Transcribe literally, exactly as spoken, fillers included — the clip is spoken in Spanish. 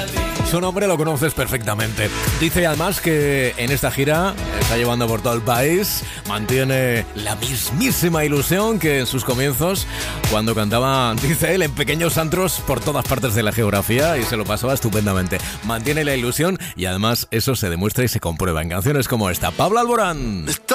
Su nombre lo conoces perfectamente. Dice además que en esta gira está llevando por todo el país, mantiene la mismísima ilusión que en sus comienzos, cuando cantaba, dice él, en pequeños antros por todas partes de la geografía y se lo pasaba estupendamente. Mantiene la ilusión y además eso se demuestra y se comprueba en canciones como esta. Pablo Alborán.